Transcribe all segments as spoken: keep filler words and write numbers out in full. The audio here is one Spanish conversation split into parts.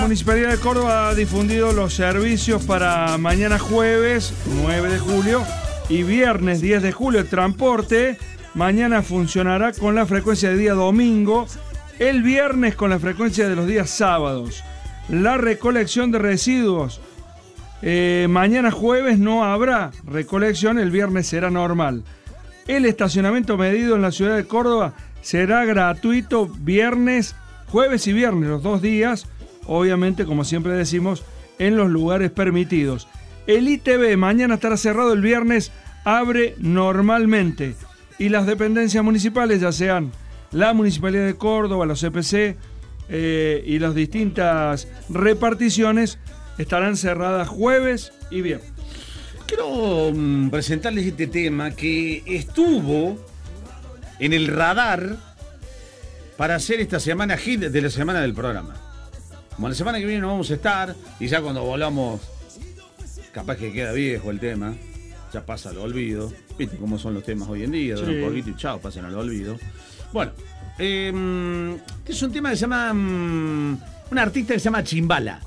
La Municipalidad de Córdoba ha difundido los servicios para mañana jueves nueve de julio y viernes diez de julio. El transporte mañana funcionará con la frecuencia de día domingo, el viernes con la frecuencia de los días sábados. La recolección de residuos, eh, mañana jueves no habrá recolección, el viernes será normal. El estacionamiento medido en la ciudad de Córdoba será gratuito viernes, jueves y viernes, los dos días, obviamente, como siempre decimos, en los lugares permitidos. El I T B mañana estará cerrado, el viernes abre normalmente. Y las dependencias municipales, ya sean la Municipalidad de Córdoba, los C P C eh, y las distintas reparticiones, estarán cerradas jueves y viernes. Quiero um, presentarles este tema que estuvo en el radar para hacer esta semana hit de la semana del programa. Como la semana que viene no vamos a estar, y ya cuando volvamos, capaz que queda viejo el tema, ya pasa al olvido. Viste cómo son los temas hoy en día, sí. Un poquito y chao, pasan al olvido. Bueno, eh, este es un tema que se llama, um, un artista que se llama Chimbala.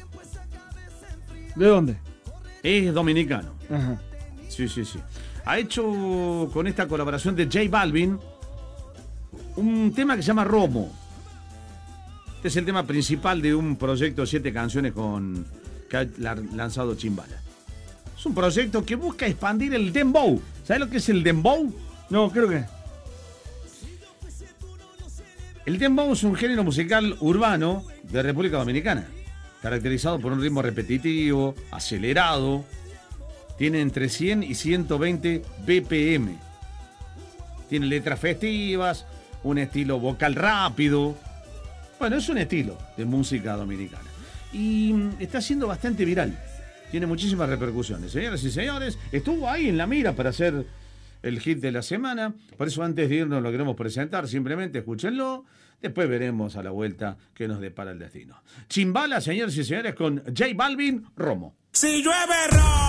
¿De dónde? Es dominicano. Ajá. Sí, sí, sí. Ha hecho con esta colaboración de J Balvin un tema que se llama Romo. Este es el tema principal de un proyecto de siete canciones con, que ha lanzado Chimbala. Es un proyecto que busca expandir el dembow. ¿Sabes lo que es el dembow? No, creo que... El dembow es un género musical urbano de República Dominicana, caracterizado por un ritmo repetitivo, acelerado. Tiene entre cien y ciento veinte B P M. Tiene letras festivas, un estilo vocal rápido. Bueno, es un estilo de música dominicana. Y está siendo bastante viral. Tiene muchísimas repercusiones. Señoras y señores, estuvo ahí en la mira para hacer el hit de la semana. Por eso antes de irnos lo queremos presentar. Simplemente escúchenlo. Después veremos a la vuelta qué nos depara el destino. Chimbala, señores y señores, con J Balvin, Romo. Si llueve, Romo.